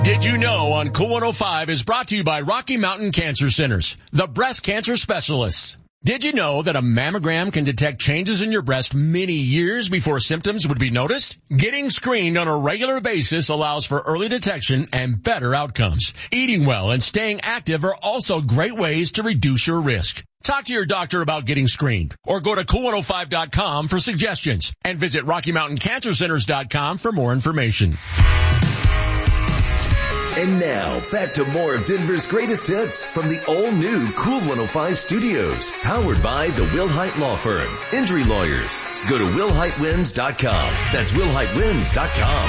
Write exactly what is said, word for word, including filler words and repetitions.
Did you know on Cool one oh five is brought to you by Rocky Mountain Cancer Centers, the breast cancer specialists. Did you know that a mammogram can detect changes in your breast many years before symptoms would be noticed? Getting screened on a regular basis allows for early detection and better outcomes. Eating well and staying active are also great ways to reduce your risk. Talk to your doctor about getting screened or go to cool one oh five dot com for suggestions and visit rocky mountain cancer centers dot com for more information. And now, back to more of Denver's greatest hits from the all-new Cool one oh five studios, powered by the Wilhite Law Firm, Injury Lawyers. Go to will hite wins dot com. That's will hite wins dot com.